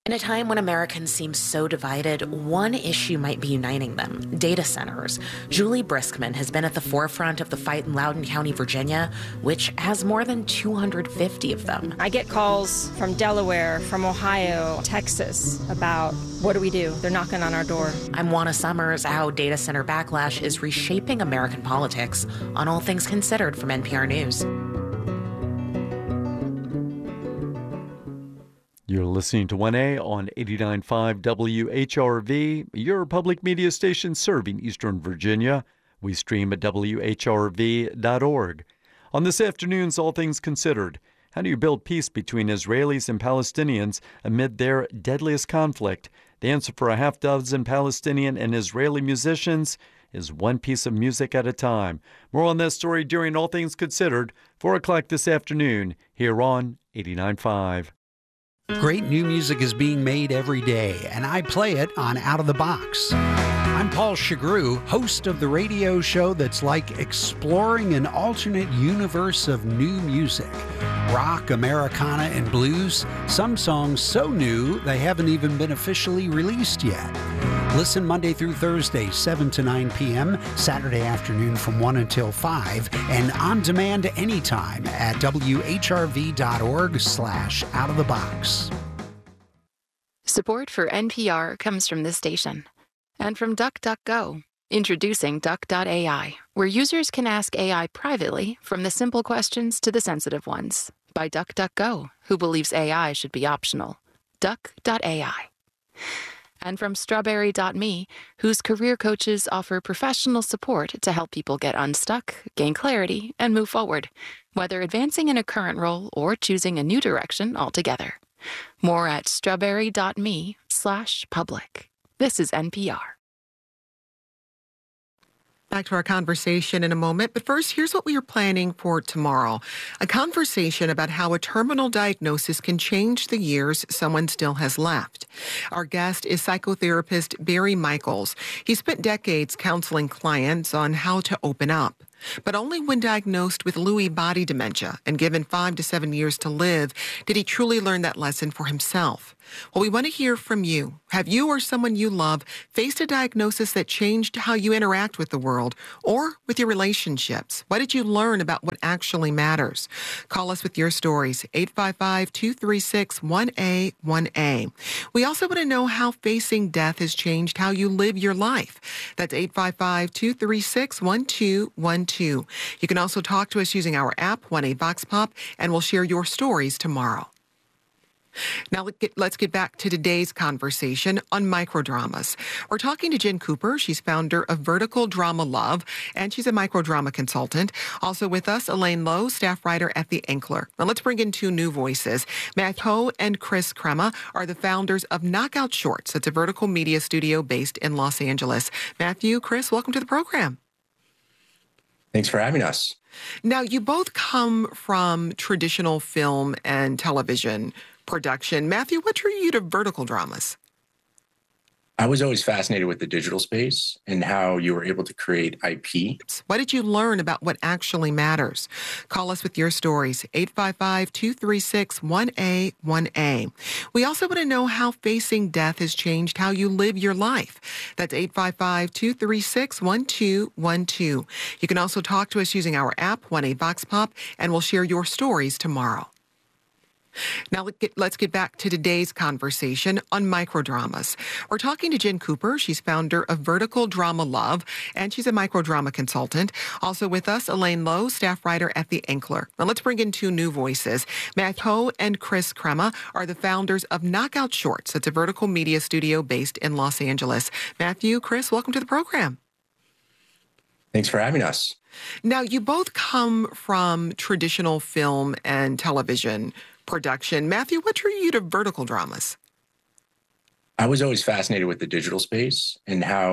In a time when Americans seem so divided, one issue might be uniting them: data centers. Julie Briskman has been at the forefront of the fight in Loudoun County, Virginia, which has more than 250 of them. I get calls from Delaware, from Ohio, Texas about what do we do? They're knocking on our door. I'm Juana Summers. How data center backlash is reshaping American politics on All Things Considered from NPR News. You're listening to 1A on 89.5 WHRV, your public media station serving Eastern Virginia. We stream at WHRV.org. On this afternoon's All Things Considered, how do you build peace between Israelis and Palestinians amid their deadliest conflict? The answer for a half dozen Palestinian and Israeli musicians is one piece of music at a time. More on that story during All Things Considered, 4 o'clock this afternoon, here on 89.5. Great new music is being made every day, and I play it on Out of the Box. I'm Paul Shagru, host of the radio show that's like exploring an alternate universe of new music. Rock, Americana, and blues. Some songs so new they haven't even been officially released yet. Listen Monday through Thursday, 7 to 9 p.m., Saturday afternoon from 1 until 5, and on demand anytime at whrv.org/outofthebox. Support for NPR comes from this station and from DuckDuckGo. Introducing Duck.ai, where users can ask AI privately from the simple questions to the sensitive ones by DuckDuckGo, who believes AI should be optional. Duck.ai. And from Strawberry.me, whose career coaches offer professional support to help people get unstuck, gain clarity, and move forward, whether advancing in a current role or choosing a new direction altogether. More at strawberry.me/public. This is NPR. Back to our conversation in a moment, but first, here's what we are planning for tomorrow. A conversation about how a terminal diagnosis can change the years someone still has left. Our guest is psychotherapist Barry Michaels. He spent decades counseling clients on how to open up. But only when diagnosed with Lewy body dementia and given 5 to 7 years to live did he truly learn that lesson for himself. Well, we want to hear from you. Have you or someone you love faced a diagnosis that changed how you interact with the world or with your relationships? What did you learn about what actually matters? Call us with your stories, 855-236-1A1A. We also want to know how facing death has changed how you live your life. That's 855-236-1212. You can also talk to us using our app, 1A Vox Pop, and we'll share your stories tomorrow. Now, let's get back to today's conversation on microdramas. We're talking to Jen Cooper. She's founder of Vertical Drama Love, and she's a microdrama consultant. Also with us, Elaine Lowe, staff writer at The Ankler. Now, let's bring in two new voices. Matt Ho and Chris Crema are the founders of Knockout Shorts. It's a vertical media studio based in Los Angeles. Matthew, Chris, welcome to the program. Thanks for having us. Now, you both come from traditional film and television production. Matthew, what drew you to vertical dramas? I was always fascinated with the digital space and how you were able to create IP. What did you learn about what actually matters? Call us with your stories, 855-236-1A1A. We also want to know how facing death has changed how you live your life. That's 855-236-1212. You can also talk to us using our app, 1A Vox Pop, and we'll share your stories tomorrow. Now, let's get back to today's conversation on microdramas. We're talking to Jen Cooper. She's founder of Vertical Drama Love, and she's a microdrama consultant. Also with us, Elaine Lowe, staff writer at The Ankler. Now, let's bring in two new voices. Matt Ho and Chris Crema are the founders of Knockout Shorts. It's a vertical media studio based in Los Angeles. Matthew, Chris, welcome to the program. Thanks for having us. Now, you both come from traditional film and television production. Matthew, what drew you to vertical dramas? I was always fascinated with the digital space and how